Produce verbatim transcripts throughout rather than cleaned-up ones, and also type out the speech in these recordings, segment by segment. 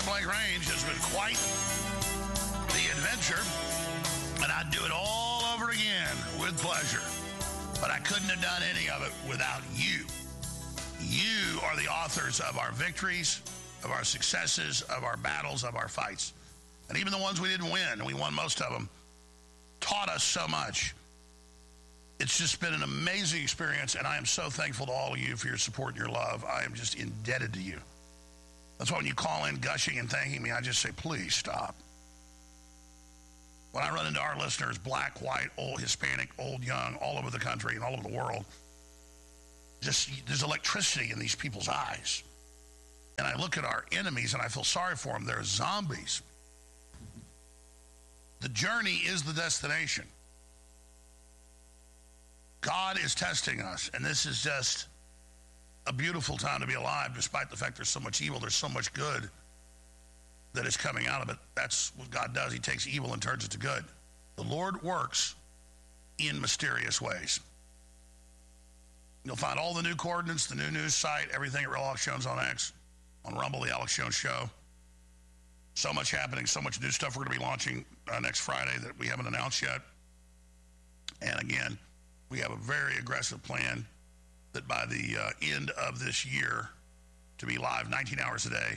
point-blank range has been quite the adventure, and I'd do it all over again with pleasure. But I couldn't have done any of it without you. You are the authors of our victories, of our successes, of our battles, of our fights. And even the ones we didn't win, and we won most of them, taught us so much. It's just been an amazing experience, and I am so thankful to all of you for your support and your love. I am just indebted to you. That's why when you call in gushing and thanking me, I just say, please stop. When I run into our listeners, black, white, old, Hispanic, old, young, all over the country and all over the world, just there's electricity in these people's eyes. And I look at our enemies and I feel sorry for them. They're zombies. The journey is the destination. God is testing us, and this is just a beautiful time to be alive, despite the fact there's so much evil, there's so much good that is coming out of it. That's what God does. He takes evil and turns it to good. The Lord works in mysterious ways. You'll find all the new coordinates, the new news site, everything at Real Alex Jones on X, on Rumble, the Alex Jones Show. So much happening, so much new stuff we're going to be launching uh, next Friday that we haven't announced yet. And again, we have a very aggressive plan that by the uh, end of this year to be live nineteen hours a day,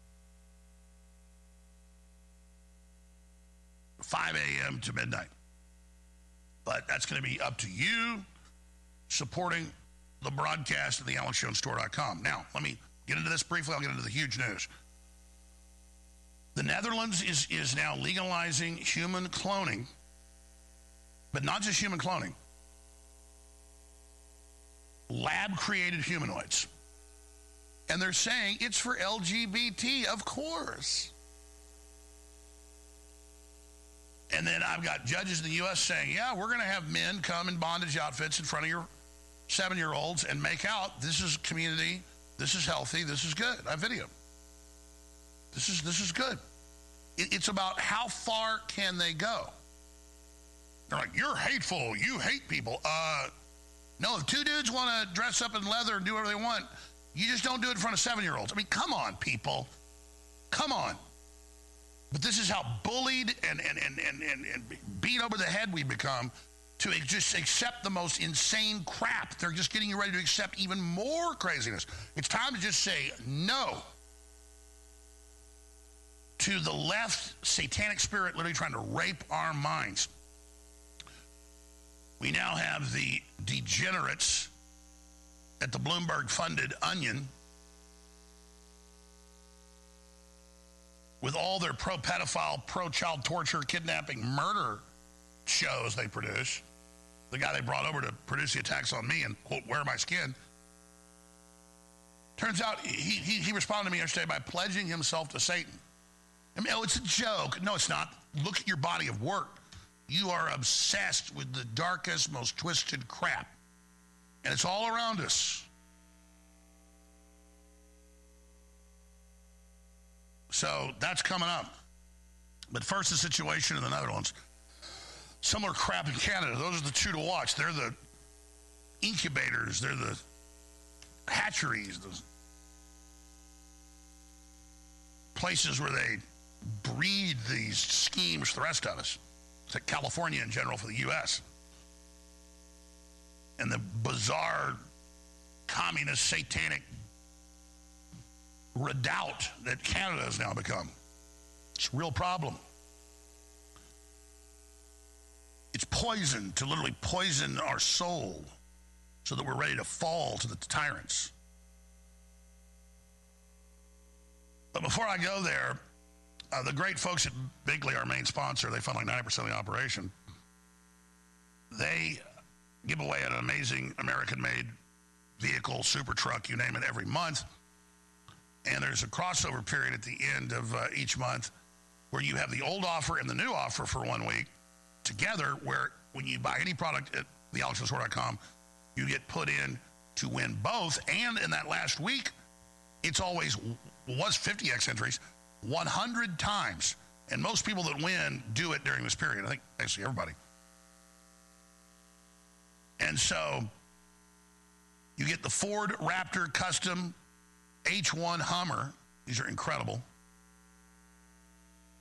five a.m. to midnight. But that's going to be up to you supporting the broadcast at the alex jones store dot com. Now, let me get into this briefly. I'll get into the huge news. The Netherlands is, is now legalizing human cloning, but not just human cloning. Lab-created humanoids. And they're saying it's for L G B T, of course. And then I've got judges in the U S saying, yeah, we're going to have men come in bondage outfits in front of your seven-year-olds and make out, this is community, this is healthy, this is good. I have video. This is, this is good. It, it's about how far can they go. They're like, you're hateful, you hate people. Uh, no, if two dudes want to dress up in leather and do whatever they want, you just don't do it in front of seven-year-olds. I mean, come on, people. Come on. But this is how bullied and, and, and, and, and, and beat over the head we become to just accept the most insane crap. They're just getting you ready to accept even more craziness. It's time to just say no to the left satanic spirit literally trying to rape our minds. We now have the degenerates at the Bloomberg-funded Onion with all their pro-pedophile, pro-child torture, kidnapping, murder shows they produce. The guy they brought over to produce the attacks on me and, quote, wear my skin. Turns out he, he, he responded to me yesterday by pledging himself to Satan. I mean, oh, it's a joke. No, it's not. Look at your body of work. You are obsessed with the darkest, most twisted crap. And it's all around us. So that's coming up. But first, the situation in the Netherlands. Similar crap in Canada. Those are the two to watch. They're the incubators. They're the hatcheries. The places where they breed these schemes for the rest of us. It's like California in general for the U S And the bizarre, communist, satanic redoubt that Canada has now become. It's a real problem. It's poison to literally poison our soul so that we're ready to fall to the tyrants. But before I go there, uh, the great folks at Bigley, our main sponsor, they fund like ninety percent of the operation. They give away an amazing American-made vehicle, super truck, you name it, every month. And there's a crossover period at the end of uh, each month where you have the old offer and the new offer for one week together, where when you buy any product at the alex jones store dot com, you get put in to win both. And in that last week, it's always, was fifty X entries, one hundred times. And most people that win do it during this period. I think actually everybody. And so you get the Ford Raptor Custom H one Hummer. These are incredible.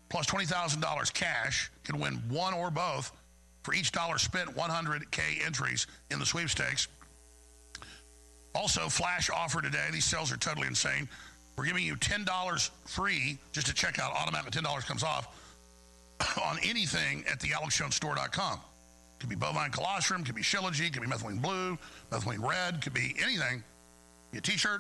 plus twenty thousand dollars cash, can win one or both. For each dollar spent, one hundred K entries in the sweepstakes. Also, flash offer today. These sales are totally insane. We're giving you ten dollars free just to check out. Automatically ten dollars comes off on anything at the alex jones store dot com. Could be bovine colostrum, could be Shilajit, could be methylene blue, methylene red, could be anything. Be a t-shirt.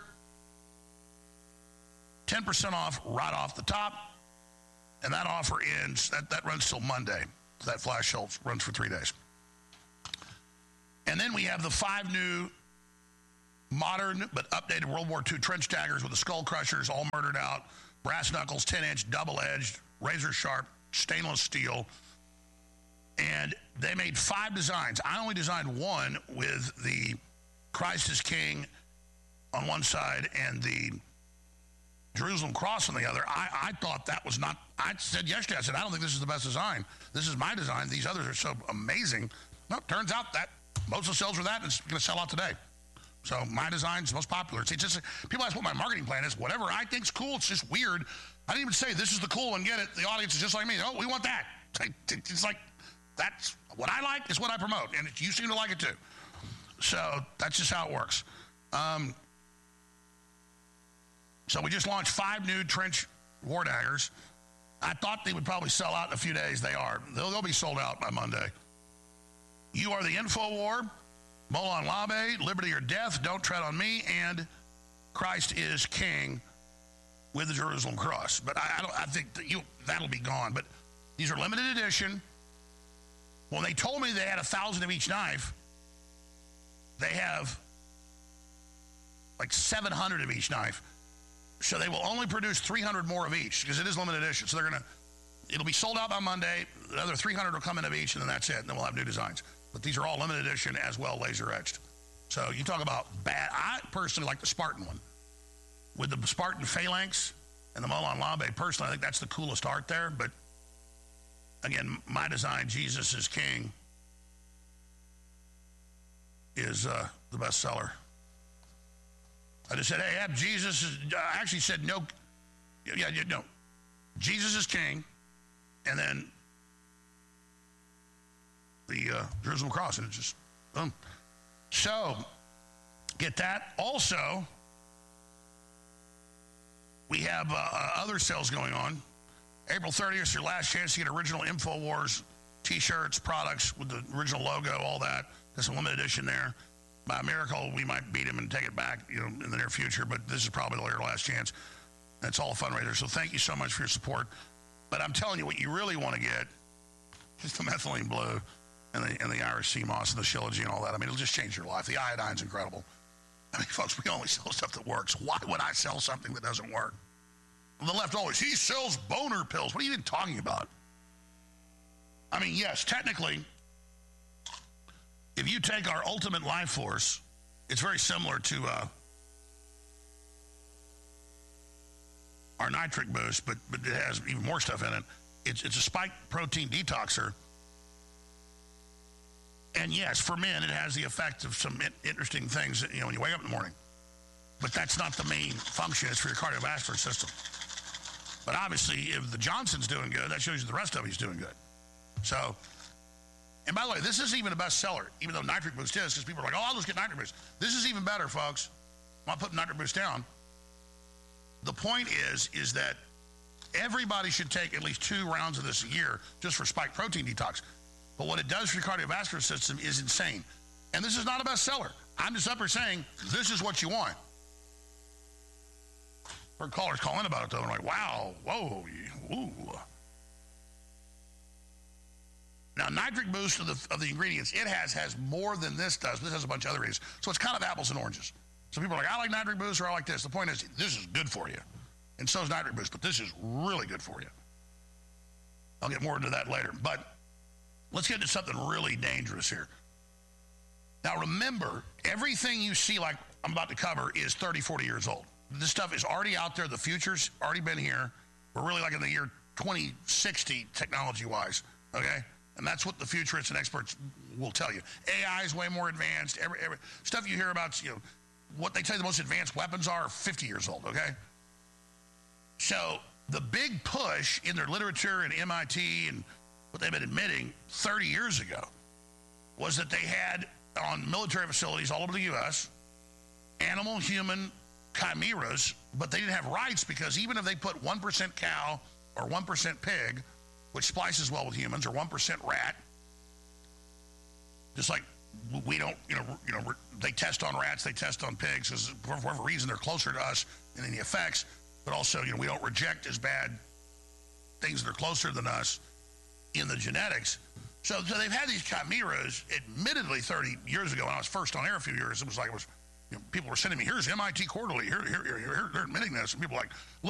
ten percent off right off the top. And that offer ends, that, that runs till Monday. So that flash sale runs for three days. And then we have the five new modern but updated World War Two trench daggers with the skull crushers all murdered out, brass knuckles, ten inch, double-edged, razor-sharp, stainless steel. And they made five designs. I only designed one with the Christ is King on one side and the Jerusalem cross on the other. I, I thought that was not, I said yesterday, I said, I don't think this is the best design. This is my design. These others are so amazing. No, turns out that most of the sales were that, and it's going to sell out today. So my design's most popular. It's just, people ask what my marketing plan is. Whatever I think's cool, it's just weird. I didn't even say this is the cool one, get it. The audience is just like me. Oh, we want that. It's like, that's what I like is what I promote, and you seem to like it too. So that's just how it works. Um, so we just launched five new trench war daggers. I thought they would probably sell out in a few days. They are. They'll, they'll be sold out by Monday. You Are the InfoWar, Molon Labe, Liberty or Death, Don't Tread on Me, and Christ is King with the Jerusalem cross. But I, I don't. I think that you that'll be gone. But these are limited edition. When they told me they had a thousand of each knife, they have like seven hundred of each knife. So they will only produce three hundred more of each because it is limited edition. So they're going to, it'll be sold out by Monday. The other three hundred will come in of each, and then that's it. And then we'll have new designs. But these are all limited edition as well, laser etched. So you talk about bad. I personally like the Spartan one with the Spartan phalanx and the Molon Labe. Personally, I think that's the coolest art there. But again, my design, Jesus is King, is uh, the best seller. I just said, hey, have Jesus, is, I actually said no, yeah, yeah, no. Jesus is King, and then the uh, Jerusalem cross, and it's just, boom. So, get that. Also, we have uh, other sales going on. April thirtieth is your last chance to get original InfoWars t-shirts, products with the original logo, all that. There's a limited edition there. By a miracle, we might beat him and take it back, you know, in the near future, but this is probably your last chance. That's all a fundraiser, so thank you so much for your support. But I'm telling you, what you really want to get is the methylene blue and the, and the Irish sea moss and the Shilajit and all that. I mean, it'll just change your life. The iodine's incredible. I mean, folks, we only sell stuff that works. Why would I sell something that doesn't work? On the left always, he sells boner pills. What are you even talking about? I mean, yes, technically, if you take our Ultimate Life Force, it's very similar to uh, our nitric boost, but, but it has even more stuff in it. It's, it's a spike protein detoxer. And yes, for men, it has the effect of some in- interesting things, that, you know, when you wake up in the morning. But that's not the main function. It's for your cardiovascular system. But obviously, if the Johnson's doing good, that shows you the rest of he's doing good. So, and by the way, this isn't even a bestseller, even though Nitric Boost is, because people are like, oh, I'll just get Nitric Boost. This is even better, folks. I'm putting Nitric Boost down. The point is, is that everybody should take at least two rounds of this a year just for spike protein detox. But what it does for your cardiovascular system is insane. And this is not a bestseller. I'm just up here saying, this is what you want. Heard callers call in about it, though. I'm like, wow, whoa, ooh. Now, Nitric Boost of the, of the ingredients it has has more than this does. This has a bunch of other ingredients. So it's kind of apples and oranges. So people are like, I like Nitric Boost or I like this. The point is, this is good for you. And so is Nitric Boost, but this is really good for you. I'll get more into that later. But let's get into something really dangerous here. Now, remember, everything you see like I'm about to cover is thirty, forty years old. This stuff is already out there. The future's already been here. We're really like in the year twenty sixty technology-wise, okay? And that's what the futurists and experts will tell you. A I is way more advanced. Every, every stuff you hear about, you know, what they tell you the most advanced weapons are fifty years old, okay? So the big push in their literature and M I T and what they've been admitting thirty years ago was that they had on military facilities all over the U S animal human chimeras, but they didn't have rights because even if they put one percent cow or one percent pig, which splices well with humans, or one percent rat, just like we don't, you know, you know, they test on rats, they test on pigs, because for whatever reason they're closer to us in any effects, but also, you know, we don't reject as bad things that are closer than us in the genetics. So, so they've had these chimeras, admittedly thirty years ago, when I was first on air a few years, it was like, it was, you know, people were sending me, here's M I T Quarterly, here, here, here, here, they're admitting this, and people were like,